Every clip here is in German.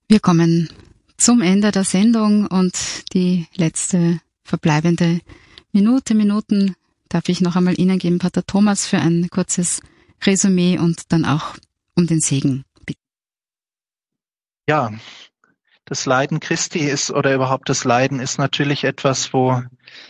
Wir kommen zum Ende der Sendung und die letzte verbleibende Minuten darf ich noch einmal Ihnen geben, Pater Thomas, für ein kurzes Resümee und dann auch um den Segen bitten. Ja, das Leiden Christi ist oder überhaupt das Leiden ist natürlich etwas, wo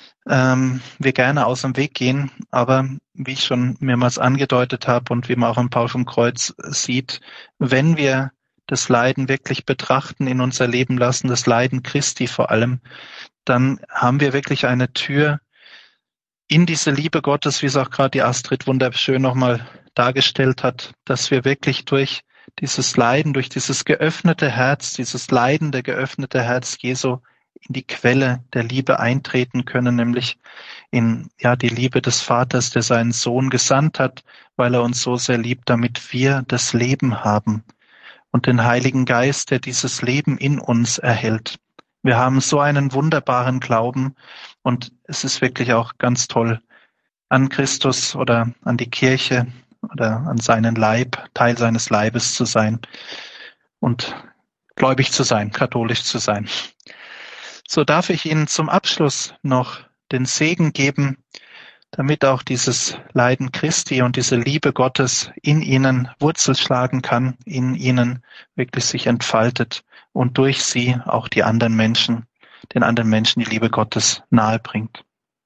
wir gerne aus dem Weg gehen, aber wie ich schon mehrmals angedeutet habe und wie man auch im Paul vom Kreuz sieht, wenn wir das Leiden wirklich betrachten, in unser Leben lassen, das Leiden Christi vor allem, dann haben wir wirklich eine Tür in diese Liebe Gottes, wie es auch gerade die Astrid wunderschön nochmal dargestellt hat, dass wir wirklich durch dieses Leiden, durch dieses geöffnete Herz, dieses leidende, geöffnete Herz Jesu in die Quelle der Liebe eintreten können, nämlich in die Liebe des Vaters, der seinen Sohn gesandt hat, weil er uns so sehr liebt, damit wir das Leben haben und den Heiligen Geist, der dieses Leben in uns erhält. Wir haben so einen wunderbaren Glauben und es ist wirklich auch ganz toll, an Christus oder an die Kirche oder an seinen Leib, Teil seines Leibes zu sein und gläubig zu sein, katholisch zu sein. So darf ich Ihnen zum Abschluss noch den Segen geben, damit auch dieses Leiden Christi und diese Liebe Gottes in Ihnen Wurzel schlagen kann, in Ihnen wirklich sich entfaltet und durch Sie auch den anderen Menschen die Liebe Gottes nahebringt.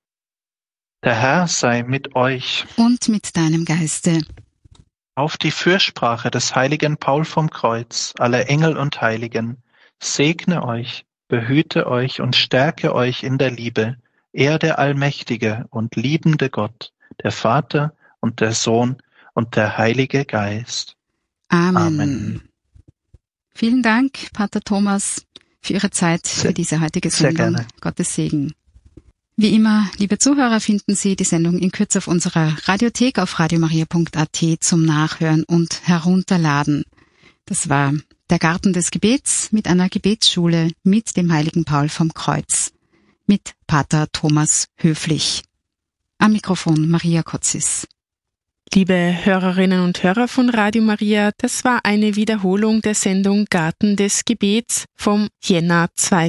Der Herr sei mit euch. Und mit deinem Geiste. Auf die Fürsprache des heiligen Paul vom Kreuz, aller Engel und Heiligen, segne euch, behüte euch und stärke euch in der Liebe, er der allmächtige und liebende Gott, der Vater und der Sohn und der Heilige Geist. Amen. Amen. Vielen Dank, Pater Thomas, für Ihre Zeit, für diese heutige Sendung. Sehr gerne. Gottes Segen. Wie immer, liebe Zuhörer, finden Sie die Sendung in Kürze auf unserer Radiothek auf radiomaria.at zum Nachhören und Herunterladen. Das war der Garten des Gebets mit einer Gebetsschule mit dem heiligen Paul vom Kreuz, mit Pater Thomas Höflich. Am Mikrofon Maria Kotzis. Liebe Hörerinnen und Hörer von Radio Maria, das war eine Wiederholung der Sendung Garten des Gebets vom Jänner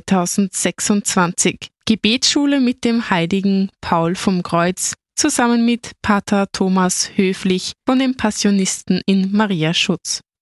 2026. Gebetsschule mit dem heiligen Paul vom Kreuz, zusammen mit Pater Thomas Höflich von den Passionisten in Mariaschutz.